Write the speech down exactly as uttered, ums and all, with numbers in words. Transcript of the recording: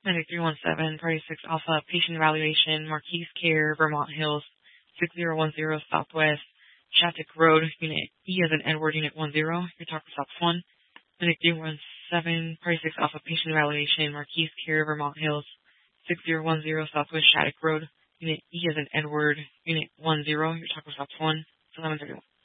Medic three one seven, Party six Alpha, Patient Evaluation, Marquise Care, Vermont Hills, six zero one zero Southwest, Shattuck Road, Unit E as in Edward, Unit one zero, your talk stops one. Medic three one seven, Party six Alpha, Patient Evaluation, Marquise Care, Vermont Hills, six zero one zero Southwest Shattuck Road, Unit E as in Edward, Unit one zero, your talk stops one. It's eleven thirty-one.